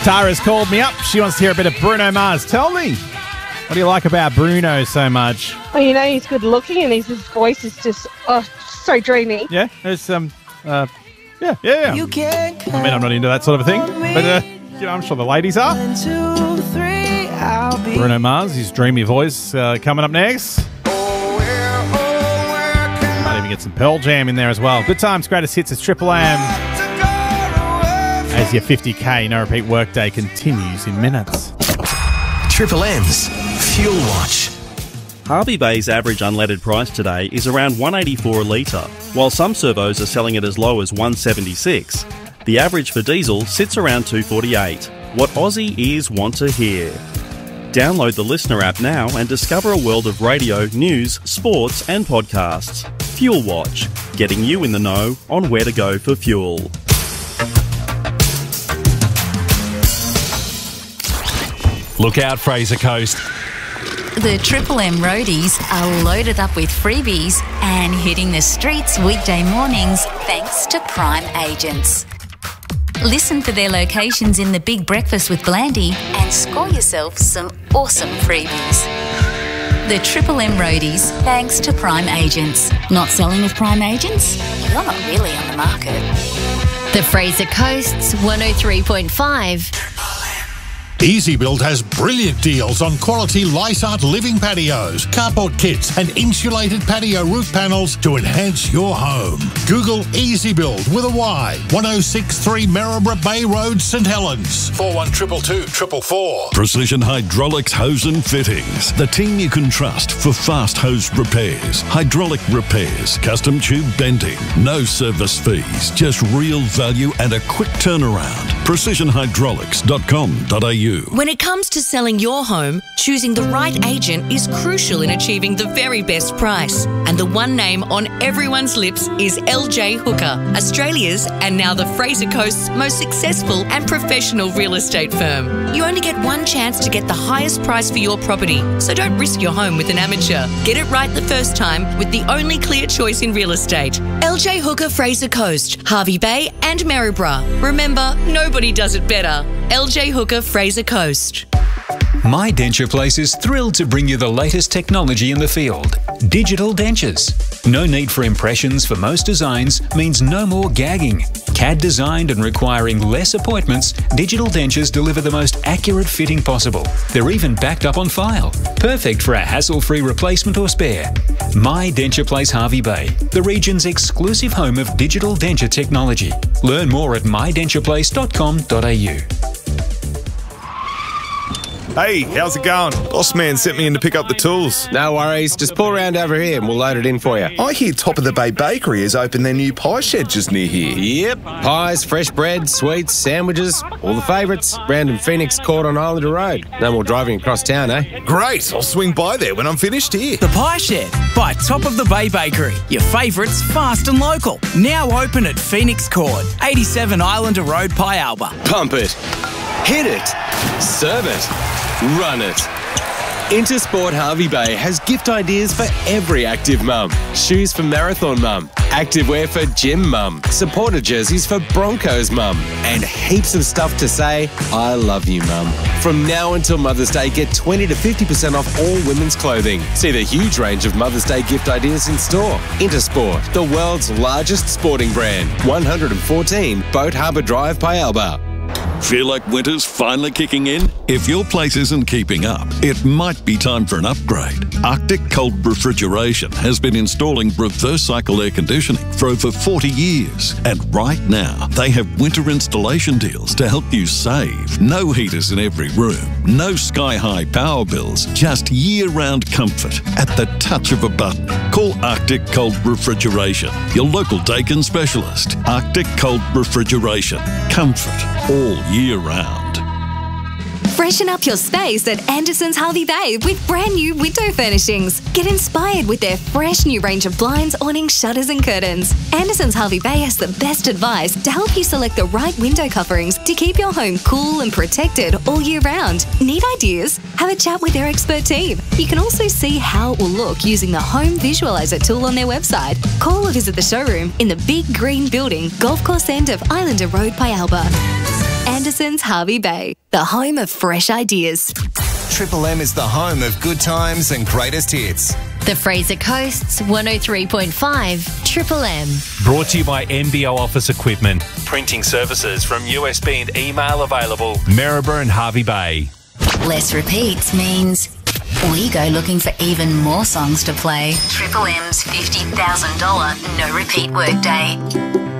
Tara's called me up. She wants to hear a bit of Bruno Mars. Tell me, what do you like about Bruno so much? Well, you know, he's good looking and his voice is just, so dreamy. Yeah, there's yeah. You can I mean, I'm not into that sort of thing, but I'm sure the ladies are. 1, 2, 3, Bruno Mars, his dreamy voice, coming up next. Might even get some Pearl Jam in there as well. Good times, greatest hits. It's Triple M. As your 50k no repeat workday continues in minutes. Triple M's Fuel Watch. Hervey Bay's average unleaded price today is around $1.84 a litre, while some servos are selling it as low as $1.76. The average for diesel sits around $2.48. What Aussie ears want to hear. Download the Listener app now and discover a world of radio, news, sports and podcasts. Fuel Watch, getting you in the know on where to go for fuel. Look out, Fraser Coast. The Triple M roadies are loaded up with freebies and hitting the streets weekday mornings thanks to Prime Agents. Listen for their locations in the Big Breakfast with Blandy and score yourself some awesome freebies. The Triple M roadies, thanks to Prime Agents. Not selling with Prime Agents? You're not really on the market. The Fraser Coast's 103.5. EasyBuild has brilliant deals on quality Lysart living patios, carport kits and insulated patio roof panels to enhance your home. Google EasyBuild with a Y. 1063 Maryborough Bay Road, St Helens. 4122 444. Precision Hydraulics Hose and Fittings. The team you can trust for fast hose repairs, hydraulic repairs, custom tube bending. No service fees, just real value and a quick turnaround. PrecisionHydraulics.com.au. When it comes to selling your home, choosing the right agent is crucial in achieving the very best price. And the one name on everyone's lips is LJ Hooker, Australia's and now the Fraser Coast's most successful and professional real estate firm. You only get one chance to get the highest price for your property, so don't risk your home with an amateur. Get it right the first time with the only clear choice in real estate. LJ Hooker, Fraser Coast, Hervey Bay and Maryborough. Remember, nobody does it better. LJ Hooker, Fraser Coast. My Denture Place is thrilled to bring you the latest technology in the field. Digital dentures. No need for impressions for most designs means no more gagging. CAD designed and requiring less appointments, digital dentures deliver the most accurate fitting possible. They're even backed up on file. Perfect for a hassle-free replacement or spare. My Denture Place Hervey Bay, the region's exclusive home of digital denture technology. Learn more at mydentureplace.com.au. Hey, how's it going? Boss man sent me in to pick up the tools. No worries, just pull around over here and we'll load it in for you. I hear Top of the Bay Bakery has opened their new pie shed just near here. Yep, pies, fresh bread, sweets, sandwiches, all the favourites. Round in Phoenix Court on Islander Road. No more driving across town, eh? Great, I'll swing by there when I'm finished here. The Pie Shed by Top of the Bay Bakery. Your favourites fast and local. Now open at Phoenix Court, 87 Islander Road, Pialba. Pump it, hit it, serve it, run it. Intersport Hervey Bay has gift ideas for every active mum. Shoes for marathon mum, activewear for gym mum, supporter jerseys for Broncos mum, and heaps of stuff to say, I love you mum. From now until Mother's Day, get 20 to 50% off all women's clothing. See the huge range of Mother's Day gift ideas in store. Intersport, the world's largest sporting brand. 114 Boat Harbour Drive, Pialba. Feel like winter's finally kicking in? If your place isn't keeping up, it might be time for an upgrade. Arctic Cold Refrigeration has been installing reverse cycle air conditioning for over 40 years. And right now, they have winter installation deals to help you save. No heaters in every room, no sky-high power bills, just year-round comfort at the touch of a button. Call Arctic Cold Refrigeration, your local Dakin specialist. Arctic Cold Refrigeration. Comfort all year round. Freshen up your space at Anderson's Hervey Bay with brand new window furnishings. Get inspired with their fresh new range of blinds, awnings, shutters and curtains. Anderson's Hervey Bay has the best advice to help you select the right window coverings to keep your home cool and protected all year round. Need ideas? Have a chat with their expert team. You can also see how it will look using the Home Visualizer tool on their website. Call or visit the showroom in the big green building, Golf Course end of Islander Road, Pialba. Anderson's Harvey Bay, the home of fresh ideas. Triple M is the home of good times and greatest hits. The Fraser Coast's 103.5 Triple M. Brought to you by MBO Office Equipment. Printing services from USB and email available. Maribor and Harvey Bay. Less repeats means we go looking for even more songs to play. Triple M's $50,000 no repeat workday.